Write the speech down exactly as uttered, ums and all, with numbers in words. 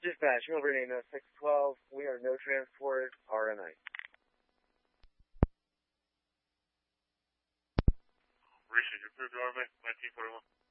Dispatch, Milburn eight six twelve. We are no transport, R N I. Appreciate you. Clear to R M A, nineteen forty-one.